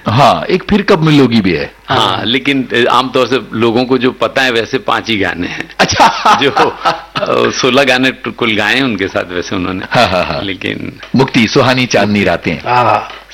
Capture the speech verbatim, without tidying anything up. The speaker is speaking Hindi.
हाँ, एक फिर कब मिलोगी भी है। हाँ, लेकिन आमतौर से लोगों को जो पता है वैसे पांच ही गाने हैं। अच्छा। जो सोलह गाने कुल गाए हैं उनके साथ वैसे उन्होंने। हाँ हाँ हाँ। लेकिन मुक्ति, सुहानी चांदनी रातें,